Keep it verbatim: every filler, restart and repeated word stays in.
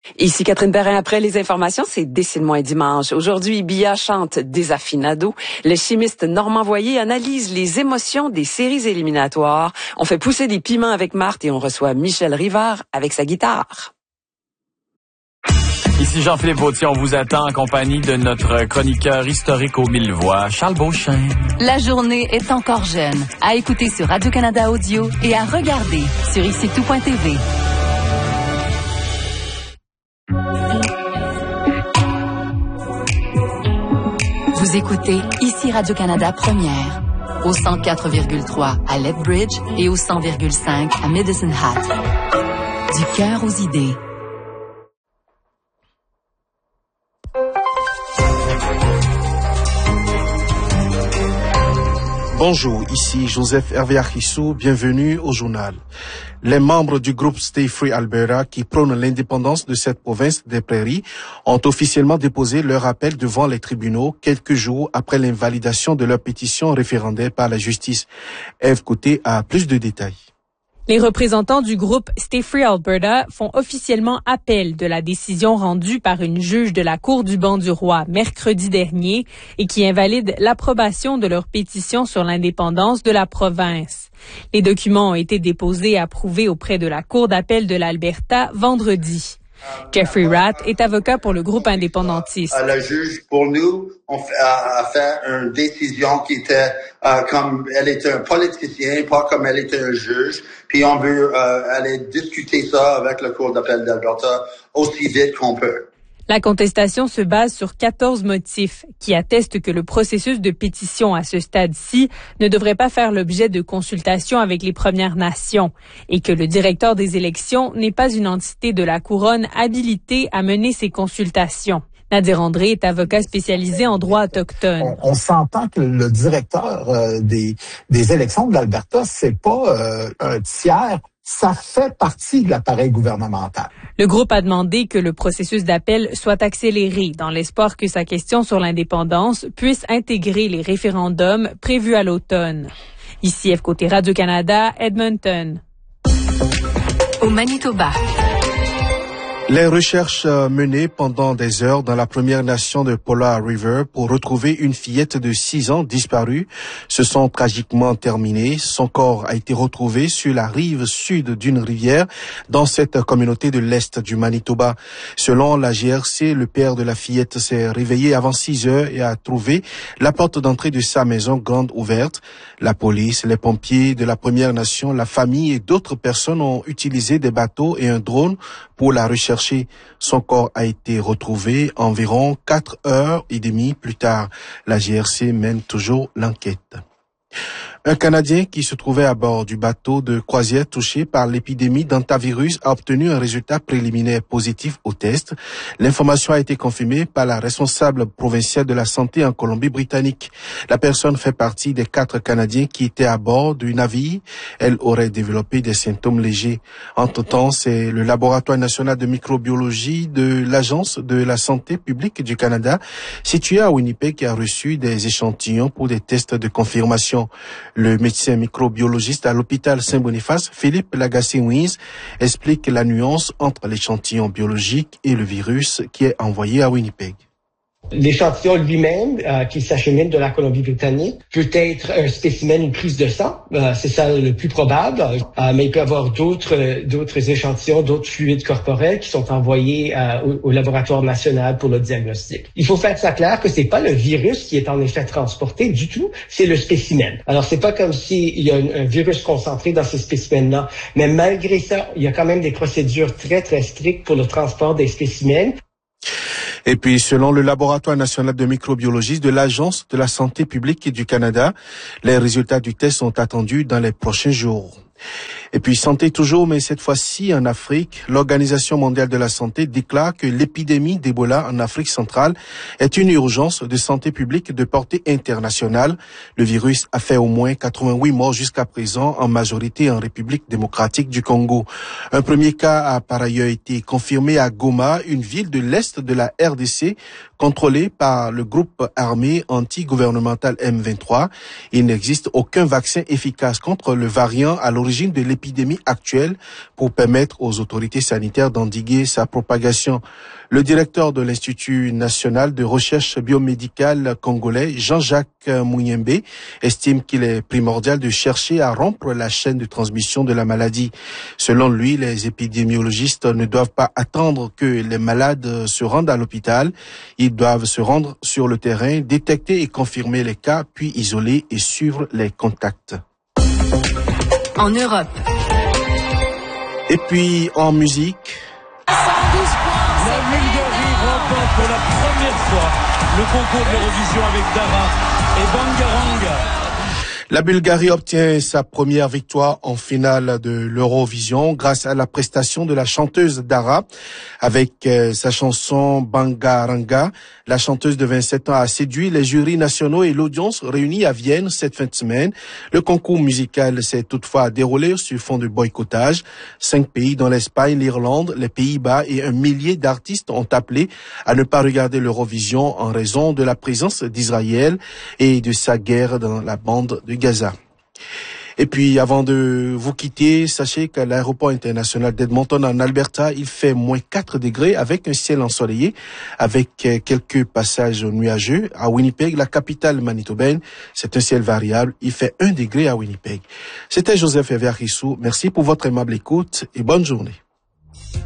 Ici Catherine Perrin, après les informations, c'est Décide-moi dimanche. Aujourd'hui, Bia chante Desafinado. Le chimiste Normand Voyer analyse les émotions des séries éliminatoires. On fait pousser des piments avec Marthe et on reçoit Michel Rivard avec sa guitare. Ici Jean-Philippe Vautier, on vous attend en compagnie de notre chroniqueur historique aux mille voix, Charles Beauchamp. La journée est encore jeune. À écouter sur Radio-Canada Audio et à regarder sur ici tout point t v. Vous écoutez ici Radio-Canada Première, au cent quatre virgule trois à Lethbridge et au cent virgule cinq à Medicine Hat. Du cœur aux idées. Bonjour, ici Joseph Hervé Archissou, bienvenue au journal. Les membres du groupe Stay Free Alberta, qui prônent l'indépendance de cette province des prairies, ont officiellement déposé leur appel devant les tribunaux quelques jours après l'invalidation de leur pétition référendaire par la justice. Ève Côté a plus de détails. Les représentants du groupe Stay Free Alberta font officiellement appel de la décision rendue par une juge de la Cour du banc du roi mercredi dernier et qui invalide l'approbation de leur pétition sur l'indépendance de la province. Les documents ont été déposés et approuvés auprès de la Cour d'appel de l'Alberta vendredi. Jeffrey Rath est avocat pour le groupe indépendantiste. La juge, pour nous, on fait, a, a fait une décision qui était euh, comme elle était un politicien, pas comme elle était un juge. Puis on veut euh, aller discuter ça avec la Cour d'appel d'Alberta aussi vite qu'on peut. La contestation se base sur quatorze motifs qui attestent que le processus de pétition à ce stade-ci ne devrait pas faire l'objet de consultations avec les Premières Nations et que le directeur des élections n'est pas une entité de la couronne habilitée à mener ces consultations. Nadir André est avocat spécialisé en droit autochtone. On, on s'entend que le directeur euh, des, des élections de l'Alberta, c'est pas euh, un tiers. Ça fait partie de l'appareil gouvernemental. Le groupe a demandé que le processus d'appel soit accéléré dans l'espoir que sa question sur l'indépendance puisse intégrer les référendums prévus à l'automne. Ici, F Côté Radio-Canada, Edmonton. Au Manitoba. Les recherches menées pendant des heures dans la Première Nation de Polar River pour retrouver une fillette de six ans disparue se sont tragiquement terminées. Son corps a été retrouvé sur la rive sud d'une rivière dans cette communauté de l'Est du Manitoba. Selon la G R C, le père de la fillette s'est réveillé avant six heures et a trouvé la porte d'entrée de sa maison grande ouverte. La police, les pompiers de la Première Nation, la famille et d'autres personnes ont utilisé des bateaux et un drone pour la rechercher. Son corps a été retrouvé environ quatre heures et demie plus tard. La G R C mène toujours l'enquête. Un Canadien qui se trouvait à bord du bateau de croisière touché par l'épidémie d'hantavirus a obtenu un résultat préliminaire positif au test. L'information a été confirmée par la responsable provinciale de la santé en Colombie-Britannique. La personne fait partie des quatre Canadiens qui étaient à bord du navire. Elle aurait développé des symptômes légers. Entre-temps, c'est le laboratoire national de microbiologie de l'Agence de la santé publique du Canada, situé à Winnipeg, qui a reçu des échantillons pour des tests de confirmation. Le médecin microbiologiste à l'hôpital Saint-Boniface, Philippe Lagacé-Ouise, explique la nuance entre l'échantillon biologique et le virus qui est envoyé à Winnipeg. L'échantillon lui-même, euh, qui s'achemine de la Colombie-Britannique, peut être un spécimen, une prise de sang. Euh, c'est ça le plus probable. Euh, mais il peut y avoir d'autres, euh, d'autres échantillons, d'autres fluides corporels qui sont envoyés euh, au, au laboratoire national pour le diagnostic. Il faut faire ça clair que c'est pas le virus qui est en effet transporté du tout, c'est le spécimen. Alors c'est pas comme s'il y a un, un virus concentré dans ces spécimens-là, mais malgré ça, il y a quand même des procédures très très strictes pour le transport des spécimens. Et puis, selon le laboratoire national de microbiologie de l'Agence de la santé publique du Canada, les résultats du test sont attendus dans les prochains jours. Et puis, santé toujours, mais cette fois-ci en Afrique, l'Organisation mondiale de la santé déclare que l'épidémie d'Ebola en Afrique centrale est une urgence de santé publique de portée internationale. Le virus a fait au moins quatre-vingt-huit morts jusqu'à présent, en majorité en République démocratique du Congo. Un premier cas a par ailleurs été confirmé à Goma, une ville de l'Est de la R D C, contrôlé par le groupe armé anti-gouvernemental M vingt-trois. Il n'existe aucun vaccin efficace contre le variant à l'origine de l'épidémie actuelle pour permettre aux autorités sanitaires d'endiguer sa propagation. Le directeur de l'Institut national de recherche biomédicale congolais, Jean-Jacques Mouyembe, estime qu'il est primordial de chercher à rompre la chaîne de transmission de la maladie. Selon lui, les épidémiologistes ne doivent pas attendre que les malades se rendent à l'hôpital. Ils doivent se rendre sur le terrain, détecter et confirmer les cas, puis isoler et suivre les contacts. En Europe. Et puis, en musique... La Bulgarie remporte pour la première fois le concours de l'Eurovision avec Dara et Bangaranga. La Bulgarie obtient sa première victoire en finale de l'Eurovision grâce à la prestation de la chanteuse Dara avec euh, sa chanson Bangaranga. La chanteuse de vingt-sept ans a séduit les jurys nationaux et l'audience réunie à Vienne cette fin de semaine. Le concours musical s'est toutefois déroulé sur fond de boycottage. Cinq pays dont l'Espagne, l'Irlande, les Pays-Bas et un millier d'artistes ont appelé à ne pas regarder l'Eurovision en raison de la présence d'Israël et de sa guerre dans la bande de Gaza. Et puis, avant de vous quitter, sachez qu'à l'aéroport international d'Edmonton en Alberta, il fait moins quatre degrés avec un ciel ensoleillé, avec quelques passages nuageux. À Winnipeg, la capitale manitobaine, c'est un ciel variable. Il fait un degré à Winnipeg. C'était Joseph Ever-Rissou. Merci pour votre aimable écoute et bonne journée.